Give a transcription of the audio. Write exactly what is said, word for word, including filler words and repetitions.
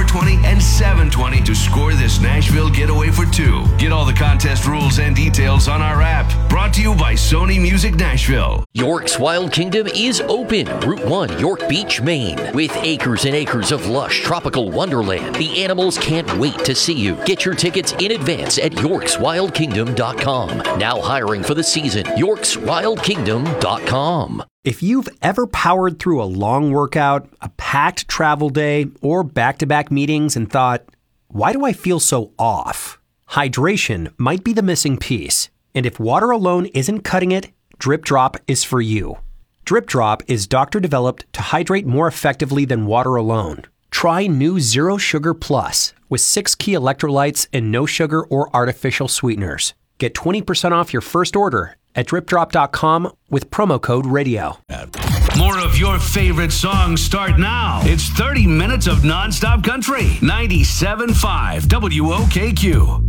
twenty and seven twenty to score this Nashville getaway for two. Get all the contest rules and details on our app. Brought to you by Sony Music Nashville. York's Wild Kingdom is open. Route one, York Beach, Maine. With acres and acres of lush tropical wonderland, the animals can't wait to see you. Get your tickets in advance at yorks wild kingdom dot com. Now hiring for the season. yorks wild kingdom dot com. If you've ever powered through a long workout, a packed travel day, or back-to-back meetings and thought, why do I feel so off? Hydration might be the missing piece. And if water alone isn't cutting it, Drip Drop is for you. Drip Drop is doctor-developed to hydrate more effectively than water alone. Try new Zero Sugar Plus with six key electrolytes and no sugar or artificial sweeteners. Get twenty percent off your first order at drip drop dot com with promo code radio. More of your favorite songs start now. It's thirty minutes of nonstop country. ninety-seven point five W O K Q.